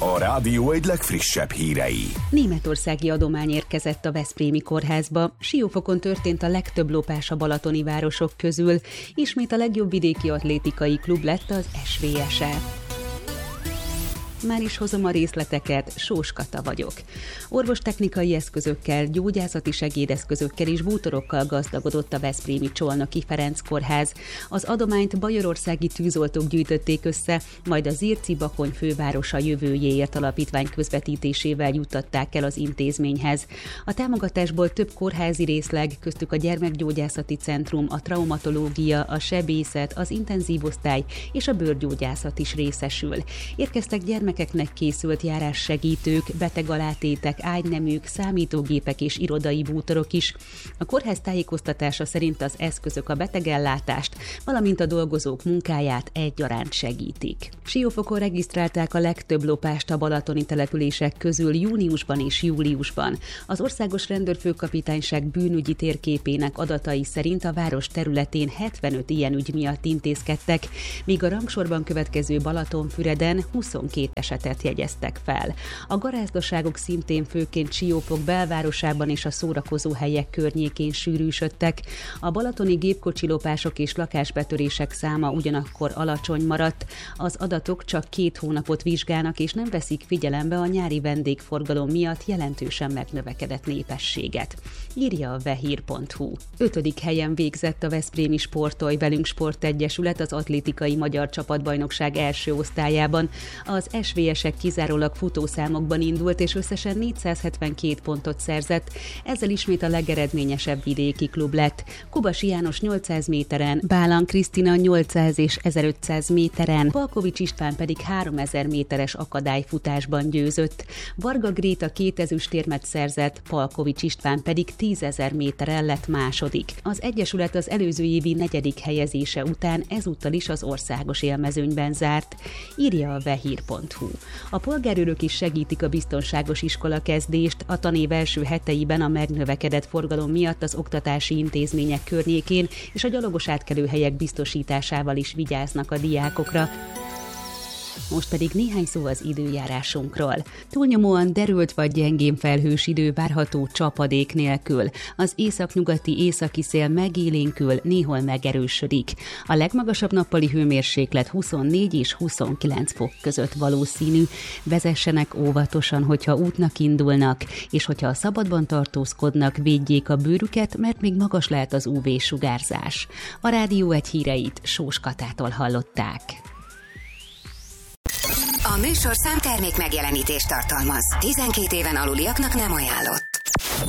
A rádió egy legfrissebb hírei. Németországi adomány érkezett a veszprémi kórházba. Siófokon történt a legtöbb lopás a balatoni városok közül. Ismét a legjobb vidéki atlétikai klub lett az SVS-e. Már is hozom a részleteket, Sós Kata vagyok. Orvostechnikai eszközökkel, gyógyászati segédeszközökkel és bútorokkal gazdagodott a veszprémi Csolnoki Ferenc kórház. Az adományt bajorországi tűzoltók gyűjtötték össze, majd a Zirci-Bakony fővárosa jövőjéért alapítvány közvetítésével juttatták el az intézményhez. A támogatásból több kórházi részleg, köztük a gyermekgyógyászati centrum, a traumatológia, a sebészet, az intenzív osztály és a bőrgyógyászat is részesül. Érkeztek gyermekeknek készült járássegítők, betegalátétek, ágyneműk, számítógépek és irodai bútorok is. A kórház tájékoztatása szerint az eszközök a betegellátást, valamint a dolgozók munkáját egyaránt segítik. Siófokon regisztrálták a legtöbb lopást a balatoni települések közül júniusban és júliusban. Az Országos Rendőrfőkapitányság bűnügyi térképének adatai szerint a város területén 75 ilyen ügy miatt intézkedtek, míg a rangsorban következő Balatonfüreden 22 esetet jegyeztek fel. A garázdaságok szintén főként Siófok belvárosában és a szórakozóhelyek környékén sűrűsödtek. A balatoni gépkocsilopások és lakásbetörések száma ugyanakkor alacsony maradt. Az adatok csak 2 hónapot vizsgálnak és nem veszik figyelembe a nyári vendégforgalom miatt jelentősen megnövekedett népességet. Írja a vehír.hu. 5. helyen végzett a veszprémi Sportolj Velünk Sportegyesület az atlétikai magyar csapatbajnokság első osztályában. Az SVS-ek kizárólag futószámokban indult, és összesen 472 pontot szerzett, ezzel ismét a legeredményesebb vidéki klub lett. Kubasi János 800 méteren, Bálan Krisztina 800 és 1500 méteren, Palkovics István pedig 3000 méteres akadályfutásban győzött. Varga Gréta 2 ezüstérmet szerzett, Palkovics István pedig 10 000 méteren lett második. Az egyesület az előző évi 4. helyezése után ezúttal is az országos élmezőnyben zárt, írja a vehír.hu. A polgárőrök is segítik a biztonságos iskola kezdést, a tanév első heteiben a megnövekedett forgalom miatt az oktatási intézmények környékén és a gyalogos átkelőhelyek biztosításával is vigyáznak a diákokra. Most pedig néhány szó az időjárásunkról. Túlnyomóan derült vagy gyengén felhős idő várható csapadék nélkül. Az északnyugati északi szél megélénkül, néhol megerősödik. A legmagasabb nappali hőmérséklet 24 és 29 fok között valószínű. Vezessenek óvatosan, hogyha útnak indulnak, és hogyha a szabadban tartózkodnak, védjék a bőrüket, mert még magas lehet az UV-sugárzás. A Rádió egy híreit Sós Katától hallották. A műsorszám termék megjelenítést tartalmaz. 12 éven aluliaknak nem ajánlott.